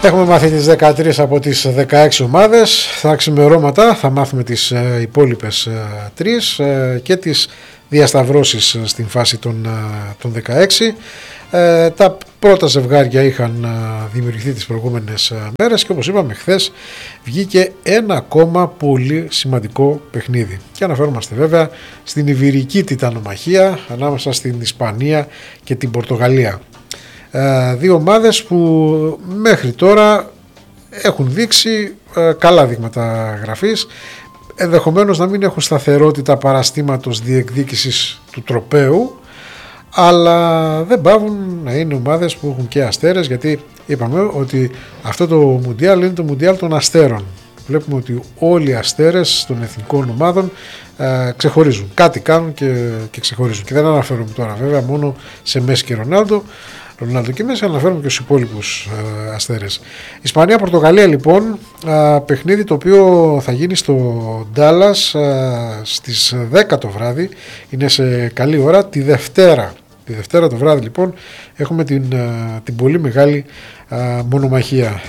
Έχουμε μάθει τις 13 από τις 16 ομάδες. Στα ξημερώματα θα μάθουμε τις υπόλοιπες 3 και τις διασταυρώσεις στην φάση των 16. Τα πρώτα ζευγάρια είχαν δημιουργηθεί τις προηγούμενες μέρες και όπως είπαμε χθες βγήκε ένα ακόμα πολύ σημαντικό παιχνίδι. Και αναφέρομαστε βέβαια στην ιβηρική τιτανομαχία ανάμεσα στην Ισπανία και την Πορτογαλία. Δύο ομάδες που μέχρι τώρα έχουν δείξει καλά δείγματα γραφής, ενδεχομένως να μην έχουν σταθερότητα παραστήματος διεκδίκησης του τροπαίου, αλλά δεν πάβουν να είναι ομάδες που έχουν και αστέρες, γιατί είπαμε ότι αυτό το Μουντιάλ είναι το Μουντιάλ των αστέρων. Βλέπουμε ότι όλοι οι αστέρες των εθνικών ομάδων ξεχωρίζουν, κάτι κάνουν και ξεχωρίζουν, και δεν αναφέρομαι τώρα βέβαια μόνο σε Μέση και Ρονάλντο και Μέση, αναφέρομαι και στους υπόλοιπους αστέρες. Ισπανία-Πορτογαλία λοιπόν, παιχνίδι το οποίο θα γίνει στο Ντάλλας στις 10 το βράδυ, είναι σε καλή ώρα, τη Δευτέρα το βράδυ λοιπόν έχουμε την πολύ μεγάλη μονομαχία.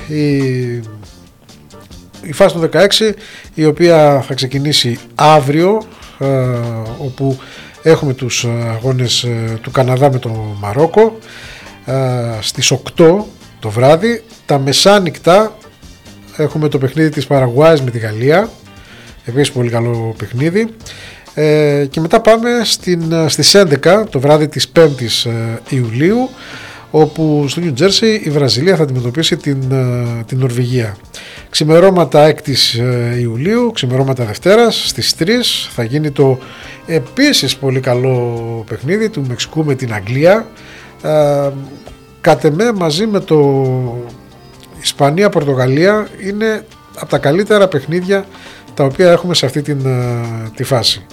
Η φάση του 16, η οποία θα ξεκινήσει αύριο, όπου έχουμε τους αγώνες του Καναδά με το Μαρόκο στις 8 το βράδυ. Τα μεσάνυχτα έχουμε το παιχνίδι της Παραγουάης με τη Γαλλία, επίσης πολύ καλό παιχνίδι, και μετά πάμε στις 11 το βράδυ της 5ης Ιουλίου, όπου στο Νιου Τζέρσι η Βραζιλία θα αντιμετωπίσει την Νορβηγία. Ξημερώματα 6ης Ιουλίου, ξημερώματα Δευτέρας στις 3 θα γίνει το επίσης πολύ καλό παιχνίδι του Μεξικού με την Αγγλία. Κατ' εμέ μαζί με το Ισπανία-Πορτογαλία είναι από τα καλύτερα παιχνίδια τα οποία έχουμε σε αυτή τη φάση.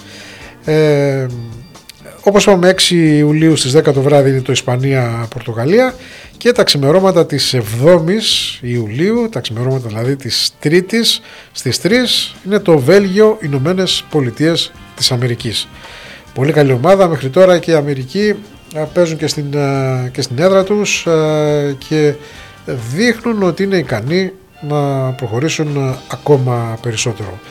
Όπως είπαμε, 6 Ιουλίου στις 10 το βράδυ είναι το Ισπανία-Πορτογαλία, και τα ξημερώματα της 7ης Ιουλίου, τα ξημερώματα δηλαδή της 3ης στις 3, είναι το Βέλγιο-Ηνωμένες Πολιτείες της Αμερικής. Πολύ καλή ομάδα μέχρι τώρα, και οι Αμερικοί παίζουν και στην έδρα τους και δείχνουν ότι είναι ικανοί να προχωρήσουν ακόμα περισσότερο.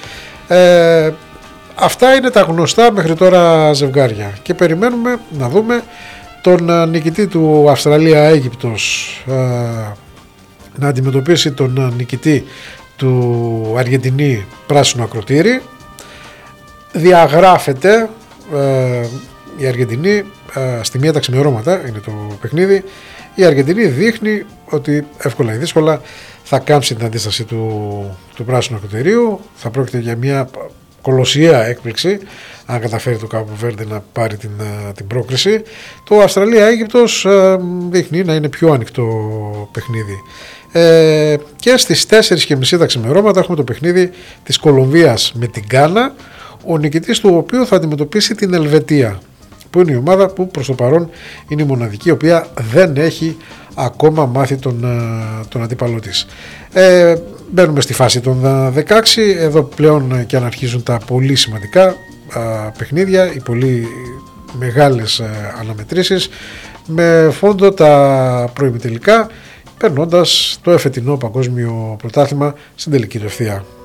Αυτά είναι τα γνωστά μέχρι τώρα ζευγάρια, και περιμένουμε να δούμε τον νικητή του Αυστραλία-Αίγυπτος να αντιμετωπίσει τον νικητή του Αργεντινή πράσινο ακροτήρι. Διαγράφεται η Αργεντινή στη μία τα ξημερώματα, είναι το παιχνίδι. Η Αργεντινή δείχνει ότι εύκολα ή δύσκολα θα κάμψει την αντίσταση του πράσινου ακροτηρίου. Θα πρόκειται για μια κολοσιαία έκπληξη αν καταφέρει το Κάπο Βέρντε να πάρει την πρόκριση. Το Αυστραλία-Αίγυπτος δείχνει να είναι πιο ανοιχτό παιχνίδι. Και στις 4.30 τα ξημερώματα έχουμε το παιχνίδι της Κολομβίας με την Γκάνα, ο νικητής του οποίου θα αντιμετωπίσει την Ελβετία, που είναι η ομάδα που προς το παρόν είναι η μοναδική η οποία δεν έχει ακόμα μάθει τον αντίπαλό της. Μπαίνουμε στη φάση των 16, εδώ πλέον και αν αρχίζουν τα πολύ σημαντικά παιχνίδια, οι πολύ μεγάλες αναμετρήσεις, με φόντο τα προημιτελικά, περνώντας το εφετινό παγκόσμιο πρωτάθλημα στην τελική του ευθεία.